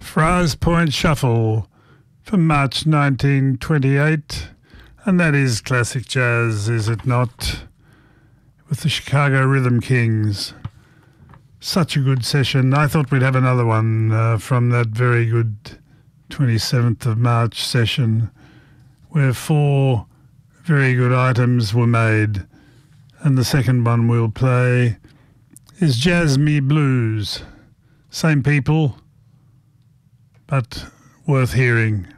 Friars Point Shuffle from March 1928, and that is classic jazz, is it not? With the Chicago Rhythm Kings. Such a good session. I thought we'd have another one from that very good 27th of March session where 4 very good items were made. And the second one we'll play is Jazz Me Blues. Same people, but worth hearing.